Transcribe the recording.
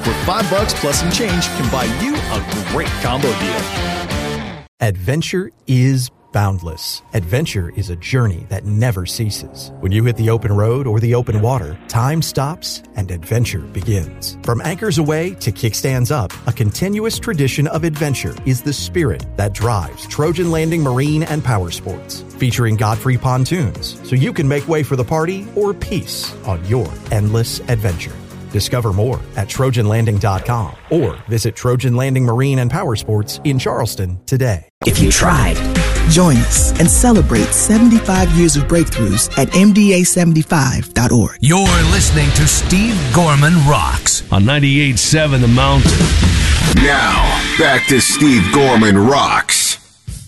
where $5 plus some change can buy you a great combo deal. Adventure is boundless. Adventure is a journey that never ceases. When you hit the open road or the open water, time stops and adventure begins. From anchors away to kickstands up, a continuous tradition of adventure is the spirit that drives Trojan Landing Marine and Power Sports. Featuring Godfrey pontoons, so you can make way for the party or peace on your endless adventure. Discover more at TrojanLanding.com or visit Trojan Landing Marine and Power Sports in Charleston today. If you tried, join us and celebrate 75 years of breakthroughs at MDA75.org. You're listening to Steve Gorman Rocks on 98.7 The Mountain. Now, back to Steve Gorman Rocks.